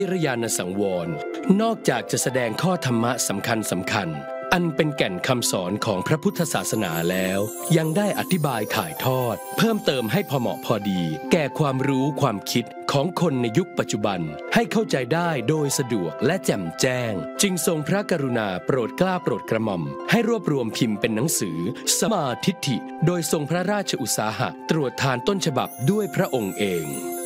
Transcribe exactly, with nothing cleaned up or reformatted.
รยานสังวรนอกจากจะแสดงข้อธรรมะสำคัญสำคัญอันเป็นแก่นคำสอนของพระพุทธศาสนาแล้วยังได้อธิบายถ่ายทอดเพิ่มเติมให้พอเหมาะพอดีแก่ความรู้ความคิดของคนในยุคปัจจุบันให้เข้าใจได้โดยสะดวกและแจ่มแจ้งจึงทรงพระกรุณาโปรดเกล้าโปรดกระหม่อมให้รวบรวมพิมพ์เป็นหนังสือสัมมาทิฏฐิโดยทรงพระราชอุตสาหะตรวจทานต้นฉบับด้วยพระองค์เอง